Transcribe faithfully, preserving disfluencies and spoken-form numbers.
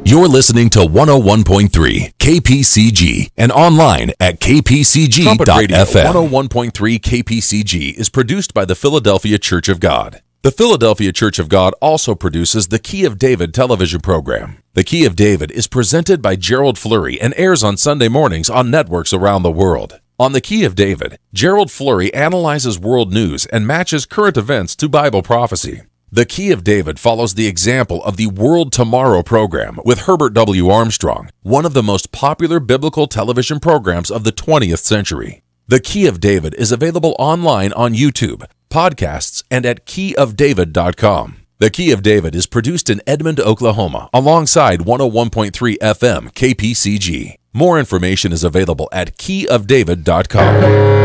You're listening to one oh one point three K P C G and online at k p c g dot f m. one oh one point three K P C G is produced by the Philadelphia Church of God. The Philadelphia Church of God also produces the Key of David television program. The Key of David is presented by Gerald Flurry and airs on Sunday mornings on networks around the world. On the Key of David, Gerald Flurry analyzes world news and matches current events to Bible prophecy. The Key of David follows the example of the World Tomorrow program with Herbert W. Armstrong, one of the most popular biblical television programs of the twentieth century. The Key of David is available online on YouTube, podcasts, and at key of david dot com. The Key of David is produced in Edmond, Oklahoma, alongside one oh one point three F M K P C G. More information is available at key of david dot com.